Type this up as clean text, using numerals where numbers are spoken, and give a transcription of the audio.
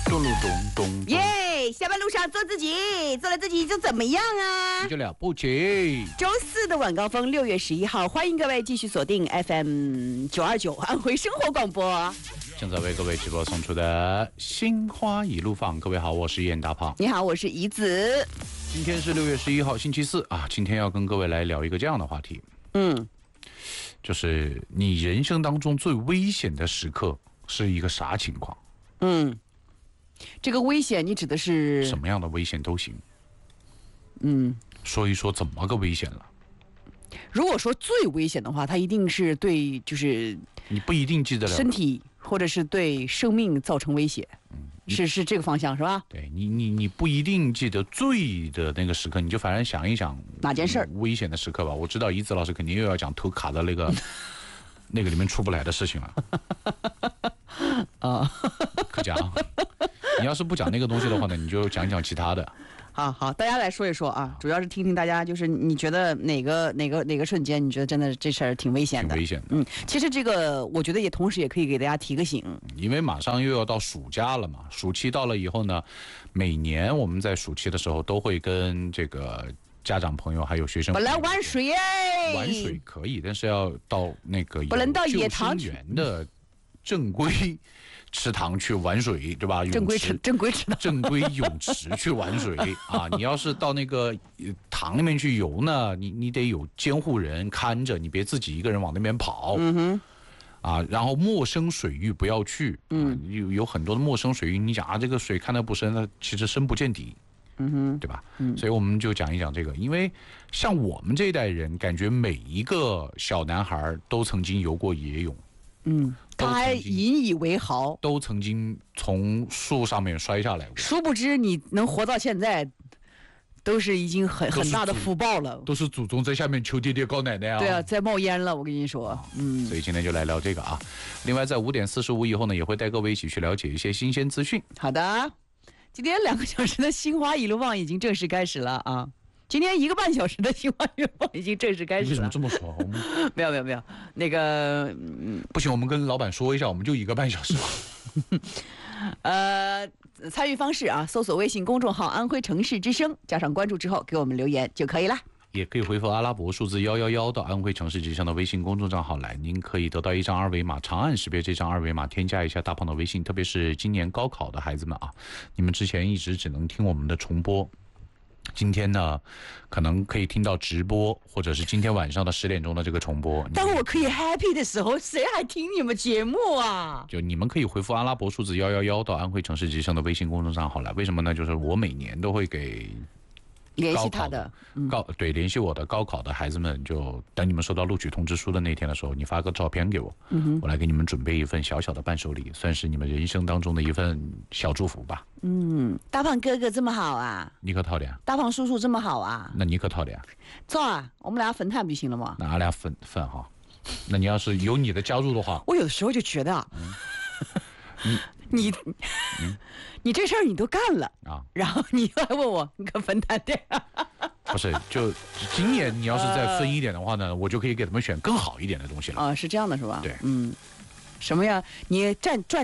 咚咚咚咚， 耶！下班路上做自己，做了自己就怎么样啊？ 你就了不起。 周四的晚高峰，6月11号，欢迎各位继续锁定 FM 929安徽生活广播。 正在为各位直播送出的心花一路放，各位好，我是燕大胖。 你好，我是怡子。 今天是6月11号，星期四啊。今天要跟各位来聊一个这样的话题，就是你人生当中最危险的时刻是一个啥情况？ 这个危险你指的是什么样的危险都行。说一说怎么个危险了？ 如果说最危险的话，它一定是对，就是你不一定记得了身体或者是对生命造成威胁。是这个方向是吧？ 对你不一定记得最的那个时刻，你就反正想一想哪件事儿危险的时刻吧。我知道怡子老师肯定又要讲头卡的那个那个里面出不来的事情了。可讲。你要是不讲那个东西的话呢，你就讲一讲其他的。 好，大家来说一说啊，主要是听听大家，就是你觉得哪个瞬间，你觉得真的这事儿挺危险的？ 挺危险的。 其实这个我觉得也同时也可以给大家提个醒， 因为马上又要到暑假了嘛，暑期到了以后呢，每年我们在暑期的时候都会跟这个家长朋友还有学生不来玩水哎， 玩水可以，但是要到那个不能到野塘救生员的正规池塘去玩水，对吧？ 正规泳池去玩水啊！你要是到那个塘里面去游呢，你得有监护人看着，你别自己一个人往那边跑。然后陌生水域不要去。有很多的陌生水域，你讲啊，这个水看得不深，那其实深不见底。对吧？所以我们就讲一讲这个，因为像我们这一代人，感觉每一个小男孩都曾经游过野泳。 他还引以为豪， 都曾经从树上面摔下来过。 殊不知你能活到现在，都是已经很大的福报了。 都是祖宗在下面求爹爹告奶奶啊！ 对啊，在冒烟了，我跟你说。 所以今天就来聊这个啊。另外，在5点45以后呢，也会带各位一起去了解一些新鲜资讯。 好的，今天2个小时的心花一路放已经正式开始了啊。今天1个半小时的心花一路放已经正式开始了。 为什么这么说？ 没有，那个不行，我们跟老板说一下，我们就1个半小时吧。 参与方式啊，搜索微信公众号安徽城市之声，加上关注之后给我们留言就可以了。 也可以回复阿拉伯数字111到安徽城市之声的微信公众账号来，您可以得到一张二维码，长按识别这张二维码，添加一下大胖的微信。特别是今年高考的孩子们啊，你们之前一直只能听我们的重播，今天呢，可能可以听到直播，或者是今天晚上的10点钟的这个重播。 当我可以 happy 的时候，谁还听你们节目啊？ 就你们可以回复阿拉伯数字111到安徽城市之声的微信公众账号来。为什么呢？就是我每年都会给联系他的联系我的高考的孩子们，就等你们收到录取通知书的那天的时候，你发个照片给我，我来给你们准备一份小小的伴手礼，算是你们人生当中的一份小祝福吧。 大胖哥哥这么好啊， 你可讨厌？ 大胖叔叔这么好啊， 那你可讨厌？ 走啊，我们俩分摊不就行了吗？ 那俺俩分哈。那你要是有你的加入的话， 我有的时候就觉得你这事儿你都干了啊，然后你又来问我，你可分摊点。 不是，就今年你要是再分一点的话呢，我就可以给他们选更好一点的东西了。 是这样的是吧？ 对， 什么呀？你赚